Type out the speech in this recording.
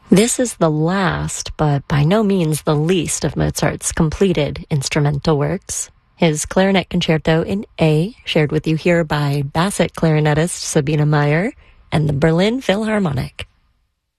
This is the last, but by no means the least, of Mozart's completed instrumental works. His Clarinet Concerto in A, shared with you here by Bassett clarinetist Sabina Meyer and the Berlin Philharmonic.